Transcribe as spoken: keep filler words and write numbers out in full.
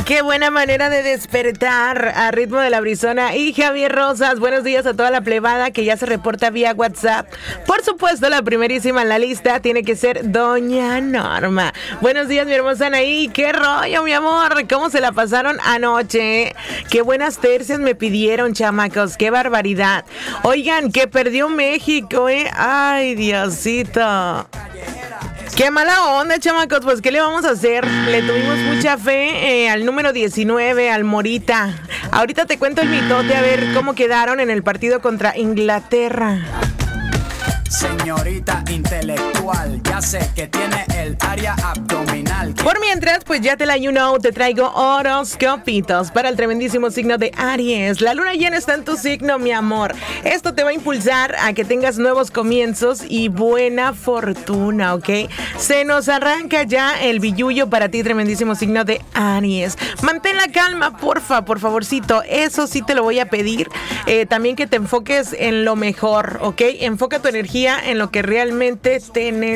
Qué buena manera de despertar a ritmo de la brisona. Y Javier Rosas, buenos días a toda la plebada que ya se reporta vía WhatsApp. Por supuesto, la primerísima en la lista tiene que ser Doña Norma. Buenos días, mi hermosa Anaí. ¿Qué rollo, mi amor? ¿Cómo se la pasaron anoche? Qué buenas tercias me pidieron, chamacos. Qué barbaridad. Oigan, que perdió México, ¿eh? Ay, Diosito. Qué mala onda, chamacos, pues ¿qué le vamos a hacer? Le tuvimos mucha fe eh, al número diecinueve, al Morita. Ahorita te cuento el mitote a ver cómo quedaron en el partido contra Inglaterra. Señorita intelectual, ya sé que tiene el área abdominal. Por mientras, pues ya te la you know, te traigo horoscopitos para el tremendísimo signo de Aries. La luna llena está en tu signo, mi amor. Esto te va a impulsar a que tengas nuevos comienzos y buena fortuna, ¿ok? Se nos arranca ya el billullo para ti, tremendísimo signo de Aries. Mantén la calma, porfa, por favorcito. Eso sí te lo voy a pedir. Eh, también que te enfoques en lo mejor, ¿ok? Enfoca tu energía en lo que realmente te necesitas.